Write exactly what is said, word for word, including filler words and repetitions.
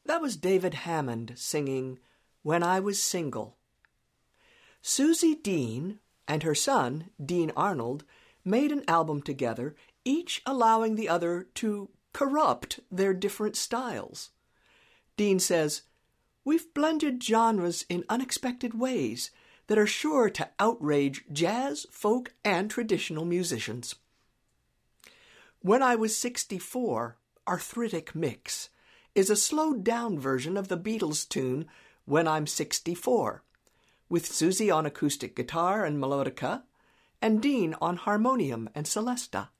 That was David Hammond singing When I Was Single. Susie Dean and her son, Dean Arnold, made an album together, each allowing the other to corrupt their different styles. Dean says, "We've blended genres in unexpected ways that are sure to outrage jazz, folk, and traditional musicians." When I Was sixty-four, Arthritic Mix, is a slowed-down version of the Beatles' tune When I'm sixty-four, with Susie on acoustic guitar and melodica, and Dean on harmonium and celesta.